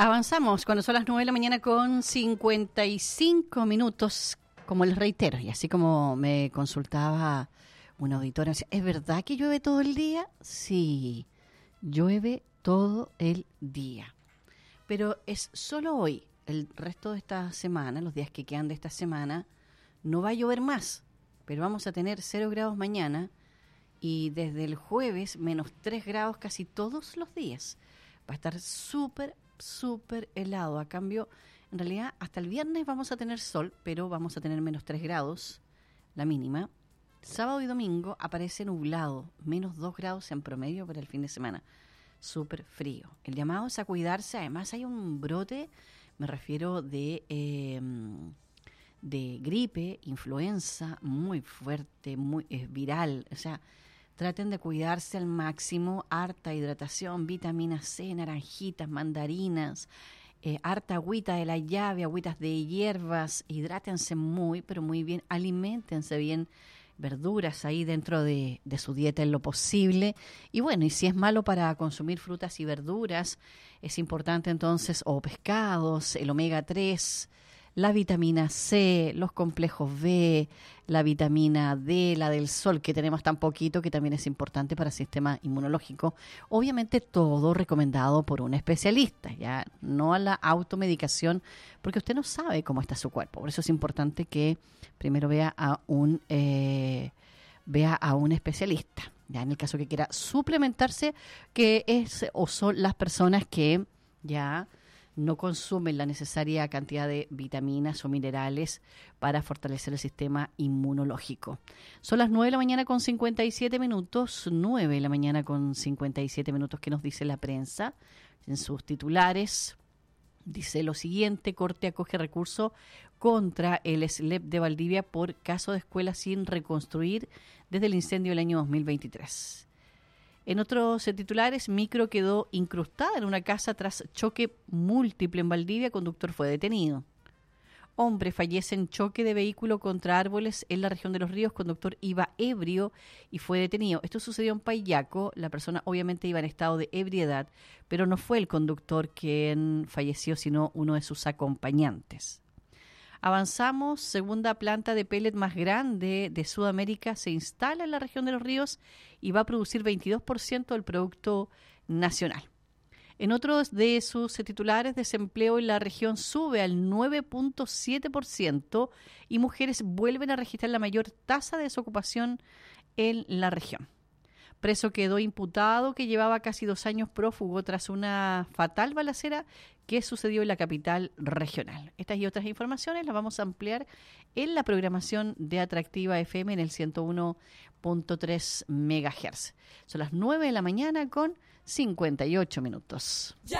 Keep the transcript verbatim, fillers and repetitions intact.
Avanzamos cuando son las nueve de la mañana con cincuenta y cinco minutos, como les reitero, y así como me consultaba una auditora, ¿es verdad que llueve todo el día? Sí, llueve todo el día, pero es solo hoy. El resto de esta semana, los días que quedan de esta semana, no va a llover más, pero vamos a tener cero grados mañana y desde el jueves menos tres grados casi todos los días. Va a estar súper, súper helado. A cambio, en realidad, hasta el viernes vamos a tener sol, pero vamos a tener menos tres grados, la mínima. Sábado y domingo aparece nublado, menos dos grados en promedio para el fin de semana. Súper frío. El llamado es a cuidarse. Además, hay un brote, me refiero de, eh, de gripe, influenza, muy fuerte, muy eh, viral. O sea, traten de cuidarse al máximo, harta hidratación, vitamina C, naranjitas, mandarinas, eh, harta agüita de la llave, agüitas de hierbas, hidrátense muy, pero muy bien, aliméntense bien, verduras ahí dentro de, de su dieta en lo posible. Y bueno, y si es malo para consumir frutas y verduras, es importante entonces, o pescados, el omega tres, la vitamina C, los complejos B, la vitamina D, la del sol, que tenemos tan poquito, que también es importante para el sistema inmunológico. Obviamente todo recomendado por un especialista, ya no a la automedicación, porque usted no sabe cómo está su cuerpo. Por eso es importante que primero vea a un eh, vea a un especialista. Ya en el caso que quiera suplementarse, que es o son las personas que ya no consumen la necesaria cantidad de vitaminas o minerales para fortalecer el sistema inmunológico. Son las nueve de la mañana con cincuenta y siete minutos, nueve de la mañana con cincuenta y siete minutos, que nos dice la prensa en sus titulares. Dice lo siguiente: Corte acoge recurso contra el S L E P de Valdivia por caso de escuela sin reconstruir desde el incendio del año dos mil veintitrés. En otros titulares, micro quedó incrustada en una casa tras choque múltiple en Valdivia, conductor fue detenido. Hombre fallece en choque de vehículo contra árboles en la región de Los Ríos, conductor iba ebrio y fue detenido. Esto sucedió en Payaco, la persona obviamente iba en estado de ebriedad, pero no fue el conductor quien falleció, sino uno de sus acompañantes. Avanzamos, segunda planta de pellet más grande de Sudamérica se instala en la región de Los Ríos y va a producir veintidós por ciento del producto nacional. En otros de sus titulares, desempleo en la región sube al nueve punto siete por ciento y mujeres vuelven a registrar la mayor tasa de desocupación en la región. Preso quedó imputado que llevaba casi dos años prófugo tras una fatal balacera que sucedió en la capital regional. Estas y otras informaciones las vamos a ampliar en la programación de Atractiva F M en el ciento uno punto tres megahertz. Son las nueve de la mañana con cincuenta y ocho minutos. Ya